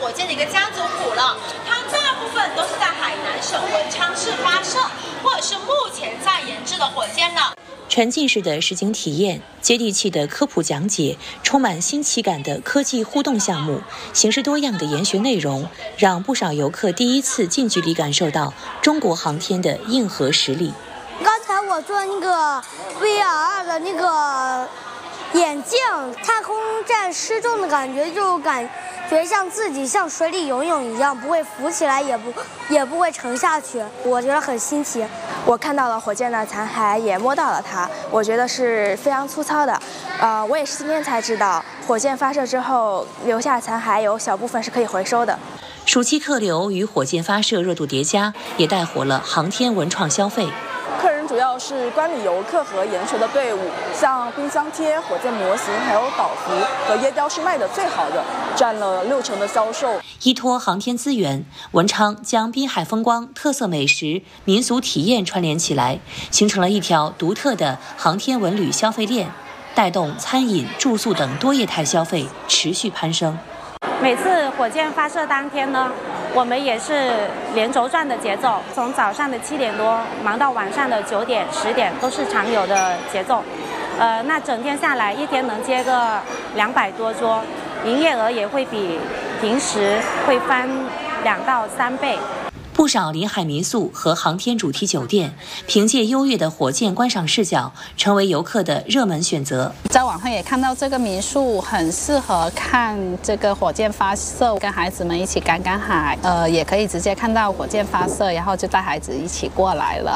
火箭的一个家族谱了，它大部分都是在海南省文昌市发射，或者是目前在研制的火箭呢。 沉浸式的实景体验，接地气的科普讲解，充满新奇感的科技互动项目，形式多样的研学内容，让不少游客第一次近距离感受到中国航天的硬核实力。 刚才我做那个 VR 的那个眼镜，太空站失重的感觉，就感觉像自己像水里游泳一样，不会浮起来，也不会沉下去，我觉得很新奇。 我看到了火箭的残骸，也摸到了它，我觉得是非常粗糙的。我也是今天才知道，火箭发射之后留下残骸有小部分是可以回收的。 暑期客流与火箭发射热度叠加，也带火了航天文创消费。 客人主要是观礼游客和研学的队伍，像冰箱贴、火箭模型，还有导图和椰雕是卖的最好的，占了60%的销售。 依托航天资源，文昌将滨海风光、特色美食、民俗体验串联起来，形成了一条独特的航天文旅消费链，带动餐饮、住宿等多业态消费持续攀升。 每次火箭发射当天呢，我们也是连轴转的节奏，从早上的7点多忙到晚上的9点、10点，都是常有的节奏。那整天下来，一天能接个200多桌，营业额也会比平时会翻2到3倍。 不少临海民宿和航天主题酒店，凭借优越的火箭观赏视角，成为游客的热门选择。 在网上也看到这个民宿很适合看这个火箭发射，跟孩子们一起赶赶海，也可以直接看到火箭发射，然后就带孩子一起过来了。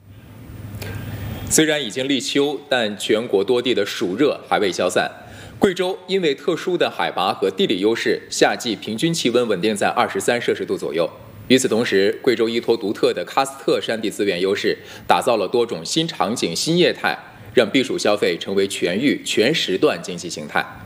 虽然已经立秋，但全国多地的暑热还未消散。贵州因为特殊的海拔和地理优势，夏季平均气温稳定在23摄氏度左右。与此同时，贵州依托独特的喀斯特山地资源优势，打造了多种新场景、新业态，让避暑消费成为全域、全时段经济形态。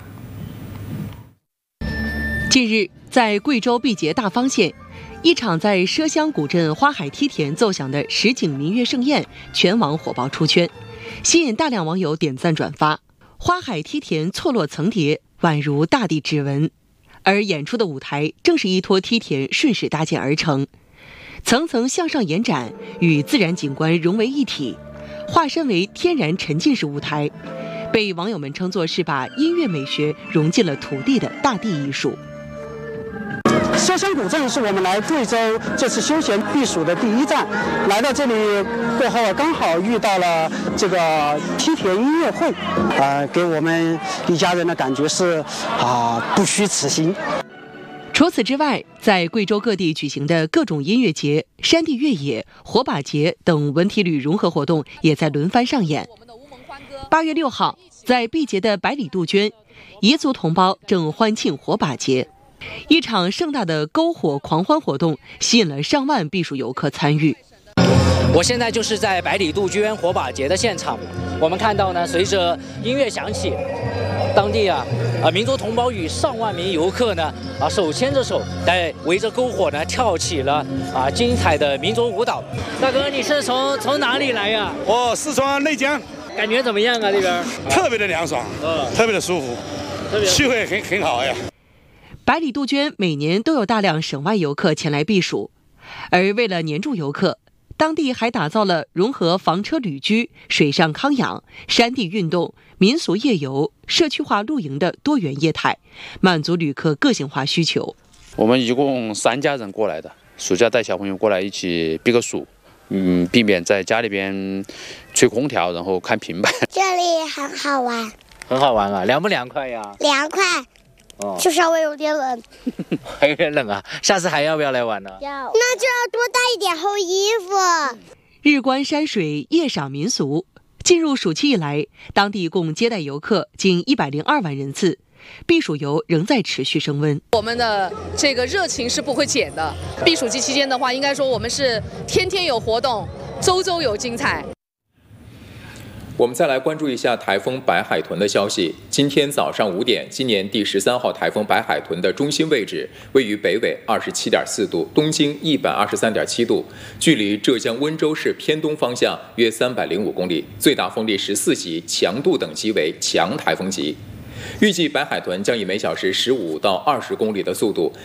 近日，在贵州毕节大方县，一场在麝乡古镇花海梯田奏响的实景民乐盛宴，全网火爆出圈，吸引大量网友点赞转发。花海梯田错落层叠，宛如大地指纹。而演出的舞台正是依托梯田顺势搭建而成，层层向上延展，与自然景观融为一体，化身为天然沉浸式舞台，被网友们称作是把音乐美学融进了土地的大地艺术。 麝乡古镇是我们来贵州这次休闲避暑的第一站，来到这里过后，刚好遇到了这个梯田音乐会，给我们一家人的感觉是不虚此行。 除此之外，在贵州各地举行的各种音乐节、山地越野、火把节等文体旅融合活动也在轮番上演。8月6号，在毕节的百里杜鹃，彝族同胞正欢庆火把节。一场盛大的篝火狂欢活动吸引了上万避暑游客参与。 我现在就是在百里杜鹃火把节的现场，我们看到呢，随着音乐响起，当地民族同胞与上万名游客呢手牵着手，在围着篝火呢跳起了精彩的民族舞蹈。大哥，你是从哪里来呀？ 我四川内江。 感觉怎么样啊？这边特别的凉爽，特别的舒服，气味很好呀。 百里杜鹃每年都有大量省外游客前来避暑，而为了黏住游客，当地还打造了融合房车旅居、水上康养、山地运动、民俗夜游、社区化露营的多元业态，满足旅客个性化需求。 我们一共3家人过来的，暑假带小朋友过来一起避个暑，避免在家里边吹空调，然后看平板。 这里很好玩。 很好玩啊，凉不凉快呀？ 凉快。就稍微有点冷。 还有点冷啊，下次还要不要来玩呢？ 要。那就要多带一点厚衣服。 日观山水，夜赏民俗。进入暑期以来，当地共接待游客近102万人次，避暑游仍在持续升温。 我们的这个热情是不会减的。避暑季期间的话，应该说我们是天天有活动，周周有精彩。 我们再来关注一下台风白海豚的消息。今天早上5点，今年第13号台风白海豚的中心位置位于北纬27.4度，东经123.7度，距离浙江温州市偏东方向约305公里，最大风力14级，强度等级为强台风级。预计白海豚将以每小时15到20公里的速度